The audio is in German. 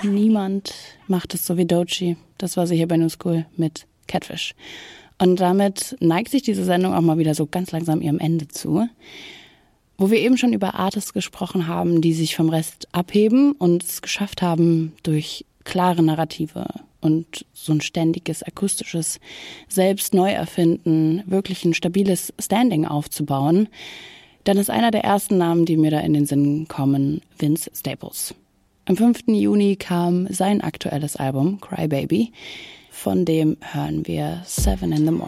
niemand macht es so wie Doechii. Das war sie hier bei New School mit Catfish. Und damit neigt sich diese Sendung auch mal wieder so ganz langsam ihrem Ende zu. Wo wir eben schon über Artists gesprochen haben, die sich vom Rest abheben und es geschafft haben, durch klare Narrative und so ein ständiges akustisches Selbst-Neu-Erfinden wirklich ein stabiles Standing aufzubauen, dann ist einer der ersten Namen, die mir da in den Sinn kommen, Vince Staples. Am 5. Juni kam sein aktuelles Album, Cry Baby. Von dem hören wir 7 in the Morning.